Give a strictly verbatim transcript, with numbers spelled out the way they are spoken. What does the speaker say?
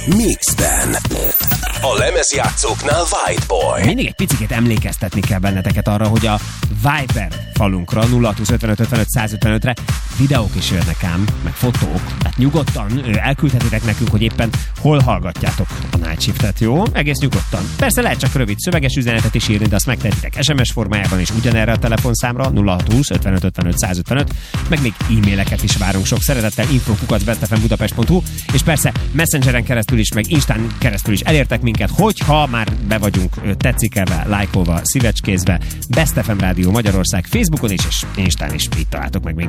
Mixben. A lemezjátszóknál Whiteboy. Mindig egy picit emlékeztetni kell benneteket arra, hogy a Viber falunkra nulla hat húsz ötvenöt ötvenöt száz ötvenötre videók is jönnek ám, meg fotók. Tehát nyugodtan elküldhetitek nekünk, hogy éppen hol hallgatjátok a Night Shiftet, jó? Egész nyugodtan. Persze lehet csak rövid szöveges üzenetet is írni, de azt megtehetitek es em es formájában is ugyanerre a telefonszámra nulla hat húsz ötvenöt ötvenöt száz ötvenöt, meg még e-maileket is várunk sok szeretettel info kukac best f m budapest pont h u, és persze Messengeren keresztül is, meg Instán keresztül is elértek minket, hogyha már be vagyunk tetszikelve, lájkolva, szívecskézve, Best ef em Rádió Magyarország Facebookon is, és Instán is itt találtok meg minket.